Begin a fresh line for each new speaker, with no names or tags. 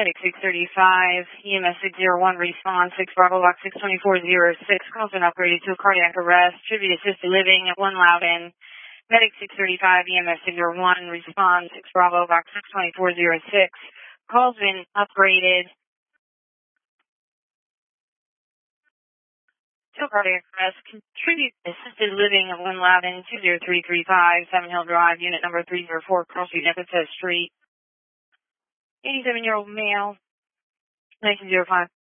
Medic 635, EMS 601, response 6 Bravo Box 62406, call's been upgraded to a cardiac arrest, should be assisted living at 1 Loudon. Medic 635, EMS 601, response 6 Bravo Box 62406, call's been upgraded to a cardiac arrest, contribute assisted living at 1 Loudon, 20335, 7 Hill Drive, unit number 304, Cross Street, Nepenthes Street. 87-year-old male, 1905.